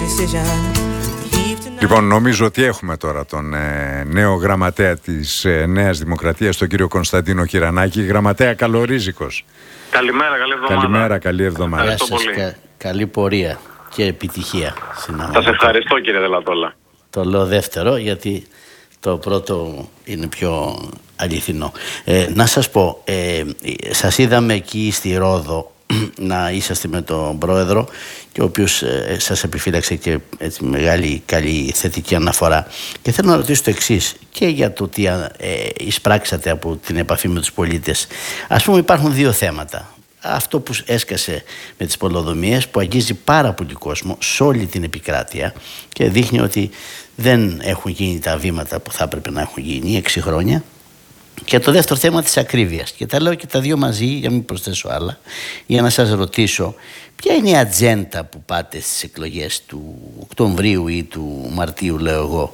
Λοιπόν, νομίζω ότι έχουμε τώρα τον νέο γραμματέα της Νέας Δημοκρατίας, τον κύριο Κωνσταντίνο Κυρανάκη. Γραμματέα, καλορίζικος. Καλημέρα, καλή εβδομάδα. Καλημέρα, καλή εβδομάδα. Γεια σας, καλή πορεία και επιτυχία. Σας ευχαριστώ, κύριε Δελατόλα. Το λέω δεύτερο γιατί το πρώτο είναι πιο αληθινό. Να σας πω, σας είδαμε εκεί στη Ρόδο να είσαστε με τον πρόεδρο και ο οποίος σας επιφύλαξε και έτσι μεγάλη καλή θετική αναφορά, και θέλω να ρωτήσω το εξής και για το τι εισπράξατε από την επαφή με τους πολίτες. Ας πούμε, υπάρχουν δύο θέματα. Αυτό που έσκασε με τις πολεοδομίες, που αγγίζει πάρα πολύ κόσμο σε όλη την επικράτεια και δείχνει ότι δεν έχουν γίνει τα βήματα που θα έπρεπε να έχουν γίνει 6 χρόνια. Και το δεύτερο θέμα της ακρίβειας. Και τα λέω και τα δύο μαζί, για να μην προσθέσω άλλα, για να σας ρωτήσω ποια είναι η ατζέντα που πάτε στις εκλογές του Οκτωβρίου ή του Μαρτίου, λέω εγώ.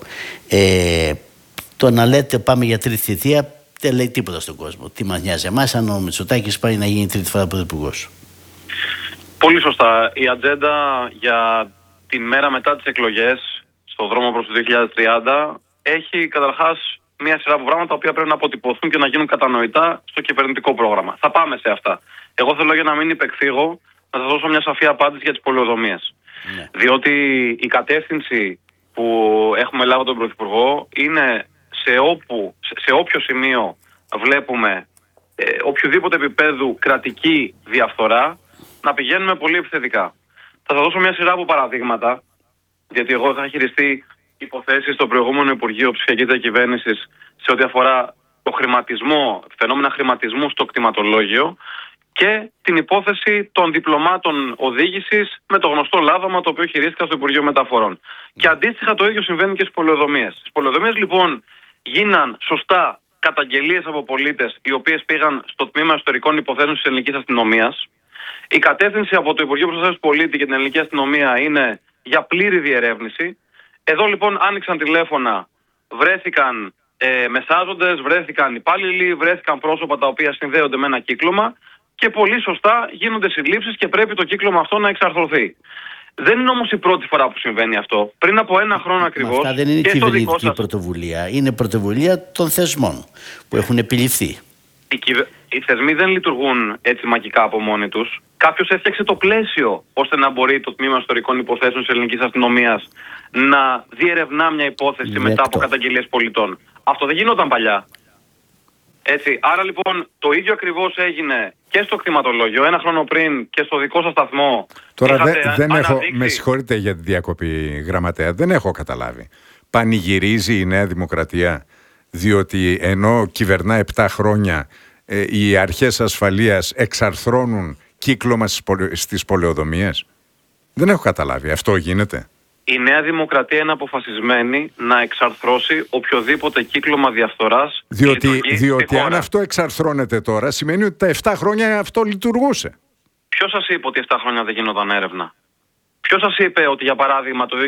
Το να λέτε πάμε για τρίτη θητεία δεν λέει τίποτα στον κόσμο. Τι μας νοιάζει εμάς αν ο Μητσοτάκης πάει να γίνει τρίτη φορά πρωθυπουργός? Πολύ σωστά. Η ατζέντα για την μέρα μετά τις εκλογές, στον δρόμο προς το 2030, έχει καταρχάς μια σειρά από πράγματα τα οποία πρέπει να αποτυπωθούν και να γίνουν κατανοητά στο κυβερνητικό πρόγραμμα. Θα πάμε σε αυτά. Εγώ θέλω, για να μην υπεκφύγω, να σας δώσω μια σαφή απάντηση για τις πολεοδομίες. Ναι. Διότι η κατεύθυνση που έχουμε λάβει τον Πρωθυπουργό είναι σε όποιο σημείο βλέπουμε οποιοδήποτε επίπεδου κρατική διαφθορά, να πηγαίνουμε πολύ επιθετικά. Θα σας δώσω μια σειρά από παραδείγματα, γιατί εγώ είχα χειριστεί υποθέσεις στο προηγούμενο Υπουργείο Ψηφιακής Διακυβέρνησης σε ό,τι αφορά το χρηματισμό, φαινόμενα χρηματισμού στο κτηματολόγιο και την υπόθεση των διπλωμάτων οδήγησης με το γνωστό λάδωμα το οποίο χειρίστηκα στο Υπουργείο Μεταφορών. Και αντίστοιχα το ίδιο συμβαίνει και στις πολεοδομίες. Στις πολεοδομίες λοιπόν γίναν σωστά καταγγελίες από πολίτες, οι οποίες πήγαν στο Τμήμα Εσωτερικών Υποθέσεων της Ελληνικής Αστυνομίας. Η κατεύθυνση από το Υπουργείο Προστασίας του Πολίτη και την Ελληνική Αστυνομία είναι για πλήρη διερεύνηση. Εδώ λοιπόν άνοιξαν τηλέφωνα, βρέθηκαν μεσάζοντες, βρέθηκαν υπάλληλοι, βρέθηκαν πρόσωπα τα οποία συνδέονται με ένα κύκλωμα και πολύ σωστά γίνονται συλλήψεις και πρέπει το κύκλωμα αυτό να εξαρθρωθεί. Δεν είναι όμως η πρώτη φορά που συμβαίνει αυτό. Πριν από 1 χρόνο ακριβώς. Αυτά δεν είναι κυβερνητική πρωτοβουλία. Είναι πρωτοβουλία των θεσμών που έχουν επιληφθεί. Οι θεσμοί δεν λειτουργούν έτσι μαγικά από μόνοι τους. Κάποιος έφτιαξε το πλαίσιο ώστε να μπορεί το Τμήμα Ιστορικών Υποθέσεων της Ελληνικής Αστυνομίας να διερευνά μια υπόθεση μετά από καταγγελίες πολιτών. Αυτό δεν γινόταν παλιά. Έτσι. Άρα λοιπόν το ίδιο ακριβώς έγινε και στο κτηματολόγιο 1 χρόνο πριν και στο δικό σας σταθμό. Τώρα δεν έχω, με συγχωρείτε για τη διακοπή, γραμματέα, δεν έχω καταλάβει. Πανηγυρίζει η Νέα Δημοκρατία διότι ενώ κυβερνά 7 χρόνια οι αρχές ασφαλείας εξαρθρώνουν κύκλωμα στις πολεοδομίες? Δεν έχω καταλάβει. Αυτό γίνεται? Η Νέα Δημοκρατία είναι αποφασισμένη να εξαρθρώσει οποιοδήποτε κύκλωμα διαφθοράς. Διότι αν αυτό εξαρθρώνεται τώρα, σημαίνει ότι τα 7 χρόνια αυτό λειτουργούσε. Ποιος σας είπε ότι 7 χρόνια δεν γίνονταν έρευνα? Ποιος σας είπε ότι, για παράδειγμα, το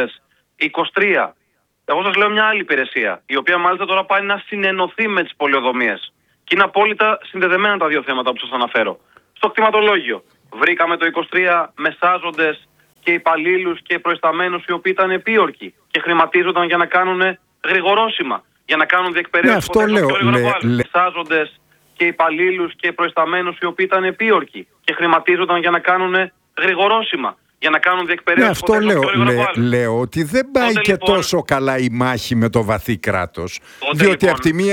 2023, εγώ σας λέω μια άλλη υπηρεσία, η οποία μάλιστα τώρα πάει να συνενωθεί με τις πολεοδομίες. Και είναι απόλυτα συνδεδεμένα τα δύο θέματα που σας αναφέρω. Στο κτηματολόγιο βρήκαμε το 23 μεσάζοντες και υπαλλήλους και προϊσταμένους οι οποίοι ήταν επίορκοι και χρηματίζονταν για να κάνουν γρηγορόσημα, για να κάνουν διεκπαιρέωση. Αυτό λέω. Μεσάζοντες και υπαλλήλους και προϊσταμένους οι οποίοι ήταν επίορκοι και χρηματίζονταν για να κάνουν γρηγορόσημα, για να κάνουν διεκπαιρέωση. Αυτό λέω ότι δεν πάει και τόσο καλά η μάχη με το βαθύ κράτος. Διότι από τη μία